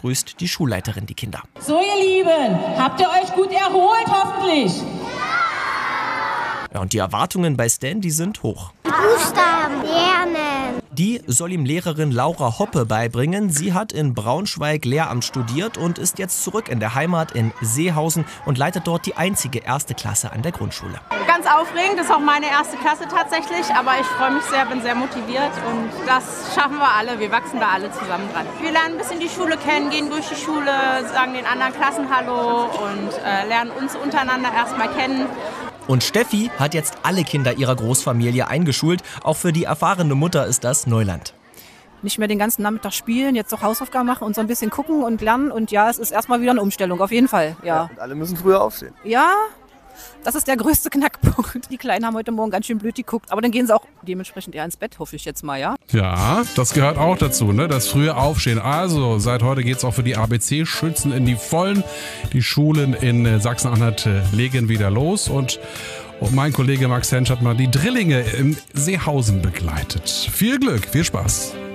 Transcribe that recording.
begrüßt die Schulleiterin die Kinder. So, ihr Lieben, habt ihr euch gut erholt, hoffentlich? Ja, und die Erwartungen bei Stan, die sind hoch. Buchstaben lernen. Die soll ihm Lehrerin Laura Hoppe beibringen. Sie hat in Braunschweig Lehramt studiert und ist jetzt zurück in der Heimat in Seehausen und leitet dort die einzige 1. Klasse an der Grundschule. Ganz aufregend, das ist auch meine 1. Klasse tatsächlich, aber ich freue mich sehr, bin sehr motiviert und das schaffen wir alle, wir wachsen da alle zusammen dran. Wir lernen ein bisschen die Schule kennen, gehen durch die Schule, sagen den anderen Klassen Hallo und lernen uns untereinander erstmal kennen. Und Steffi hat jetzt alle Kinder ihrer Großfamilie eingeschult. Auch für die erfahrene Mutter ist das Neuland. Nicht mehr den ganzen Nachmittag spielen, jetzt auch Hausaufgaben machen und so ein bisschen gucken und lernen. Und ja, es ist erstmal wieder eine Umstellung, auf jeden Fall. Ja. Und alle müssen früher aufstehen. Ja, das ist der größte Knackpunkt. Die Kleinen haben heute Morgen ganz schön blöd geguckt. Aber dann gehen sie auch dementsprechend eher ins Bett, hoffe ich jetzt mal, ja. Ja, das gehört auch dazu, ne? Das frühe Aufstehen. Also, seit heute geht's auch für die ABC-Schützen in die Vollen. Die Schulen in Sachsen-Anhalt legen wieder los und mein Kollege Max Hensch hat mal die Drillinge in Seehausen begleitet. Viel Glück, viel Spaß.